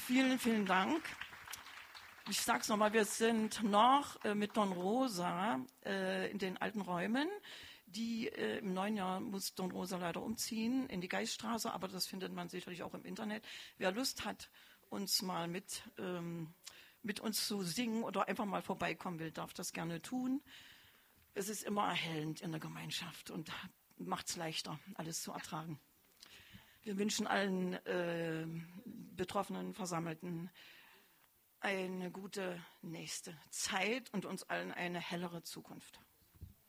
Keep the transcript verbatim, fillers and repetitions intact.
Vielen, vielen Dank. Ich sag's nochmal, wir sind noch äh, mit Don Rosa äh, in den alten Räumen. Die äh, im neuen Jahr muss Don Rosa leider umziehen in die Geiststraße, aber das findet man sicherlich auch im Internet. Wer Lust hat, uns mal mit, ähm, mit uns zu singen oder einfach mal vorbeikommen will, darf das gerne tun. Es ist immer erhellend in der Gemeinschaft und macht es leichter, alles zu ertragen. Wir wünschen allen äh, Betroffenen, Versammelten eine gute nächste Zeit und uns allen eine hellere Zukunft.